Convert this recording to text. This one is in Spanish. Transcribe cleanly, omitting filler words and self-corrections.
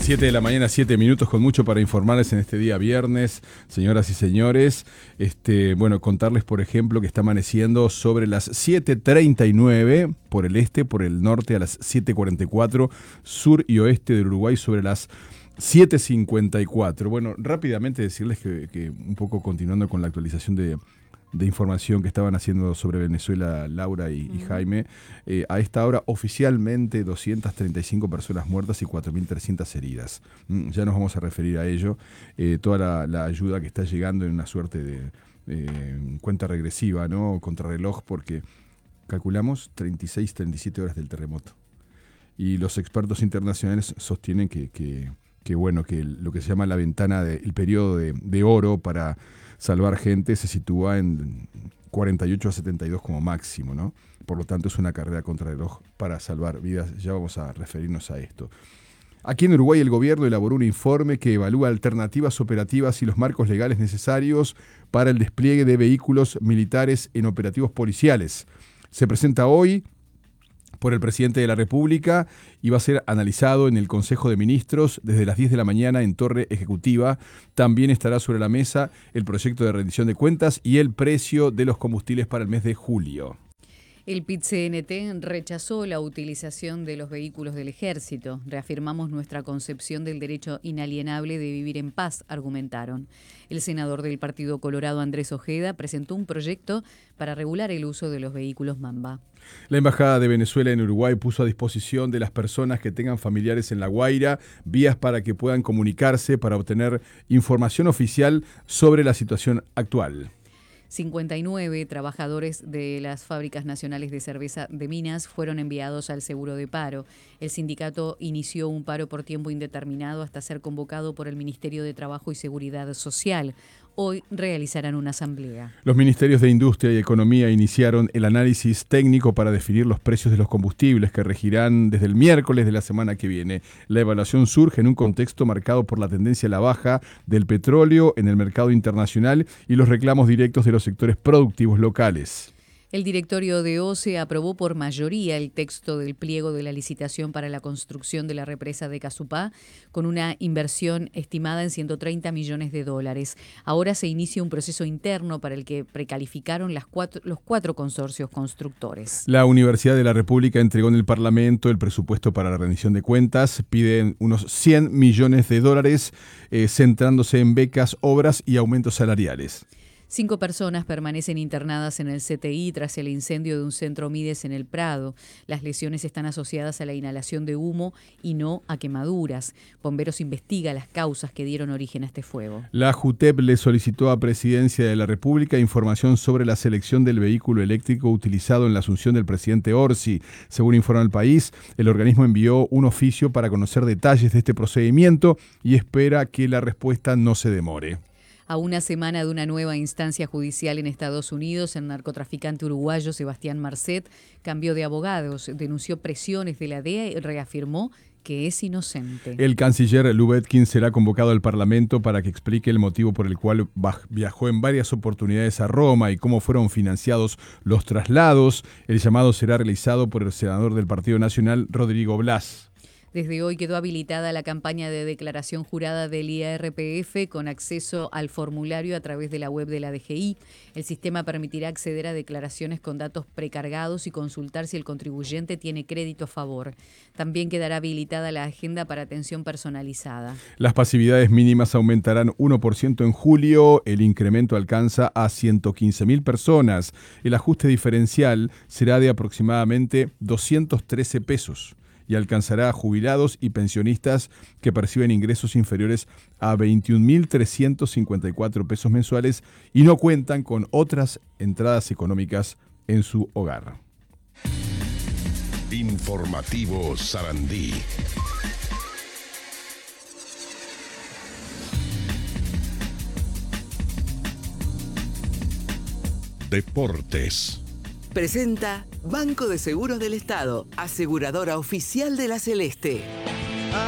7 de la mañana, 7 minutos, con mucho para informarles en este día viernes, señoras y señores. Bueno, contarles, por ejemplo, que está amaneciendo sobre las 7:39 por el este, por el norte a las 7:44, sur y oeste del Uruguay sobre las 7:54. Bueno, rápidamente decirles que un poco continuando con la actualización de información que estaban haciendo sobre Venezuela Laura y Jaime. A esta hora oficialmente 235 personas muertas y 4.300 heridas. Ya nos vamos a referir a ello. Toda la ayuda que está llegando en una suerte de cuenta regresiva, ¿no? Contrarreloj, porque calculamos 36, 37 horas del terremoto. Y los expertos internacionales sostienen que lo que se llama la ventana, el periodo de oro para salvar gente se sitúa en 48 a 72 como máximo, ¿no? Por lo tanto, es una carrera contra el reloj para salvar vidas. Ya vamos a referirnos a esto. Aquí en Uruguay, el gobierno elaboró un informe que evalúa alternativas operativas y los marcos legales necesarios para el despliegue de vehículos militares en operativos policiales. Se presenta hoy por el presidente de la República y va a ser analizado en el Consejo de Ministros desde las 10 de la mañana en Torre Ejecutiva. También estará sobre la mesa el proyecto de rendición de cuentas y el precio de los combustibles para el mes de julio. El PIT-CNT rechazó la utilización de los vehículos del Ejército. Reafirmamos nuestra concepción del derecho inalienable de vivir en paz, argumentaron. El senador del Partido Colorado, Andrés Ojeda, presentó un proyecto para regular el uso de los vehículos Mamba. La Embajada de Venezuela en Uruguay puso a disposición de las personas que tengan familiares en La Guaira vías para que puedan comunicarse para obtener información oficial sobre la situación actual. 59 trabajadores de las fábricas nacionales de cerveza de Minas fueron enviados al seguro de paro. El sindicato inició un paro por tiempo indeterminado hasta ser convocado por el Ministerio de Trabajo y Seguridad Social. Hoy realizarán una asamblea. Los ministerios de Industria y Economía iniciaron el análisis técnico para definir los precios de los combustibles que regirán desde el miércoles de la semana que viene. La evaluación surge en un contexto marcado por la tendencia a la baja del petróleo en el mercado internacional y los reclamos directos de los sectores productivos locales. El directorio de OCE aprobó por mayoría el texto del pliego de la licitación para la construcción de la represa de Casupá, con una inversión estimada en $130 millones. Ahora se inicia un proceso interno para el que precalificaron los cuatro consorcios constructores. La Universidad de la República entregó en el Parlamento el presupuesto para la rendición de cuentas. Piden unos $100 millones, centrándose en becas, obras y aumentos salariales. 5 personas permanecen internadas en el CTI tras el incendio de un centro Mides en el Prado. Las lesiones están asociadas a la inhalación de humo y no a quemaduras. Bomberos investiga las causas que dieron origen a este fuego. La JUTEP le solicitó a Presidencia de la República información sobre la selección del vehículo eléctrico utilizado en la asunción del presidente Orsi. Según informa El País, el organismo envió un oficio para conocer detalles de este procedimiento y espera que la respuesta no se demore. A una semana de una nueva instancia judicial en Estados Unidos, el narcotraficante uruguayo Sebastián Marcet cambió de abogados, denunció presiones de la DEA y reafirmó que es inocente. El canciller Lubetkin será convocado al Parlamento para que explique el motivo por el cual viajó en varias oportunidades a Roma y cómo fueron financiados los traslados. El llamado será realizado por el senador del Partido Nacional, Rodrigo Blas. Desde hoy quedó habilitada la campaña de declaración jurada del IRPF con acceso al formulario a través de la web de la DGI. El sistema permitirá acceder a declaraciones con datos precargados y consultar si el contribuyente tiene crédito a favor. También quedará habilitada la agenda para atención personalizada. Las pasividades mínimas aumentarán 1% en julio. El incremento alcanza a 115.000 personas. El ajuste diferencial será de aproximadamente 213 pesos. Y alcanzará a jubilados y pensionistas que perciben ingresos inferiores a 21.354 pesos mensuales y no cuentan con otras entradas económicas en su hogar. Informativo Sarandí. Deportes. Presenta Banco de Seguros del Estado, aseguradora oficial de la Celeste.